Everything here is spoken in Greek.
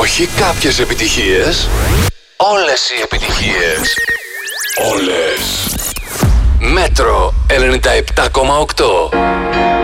Όχι κάποιες επιτυχίες. Όλες οι επιτυχίες. Όλες. Μέτρο 97,8.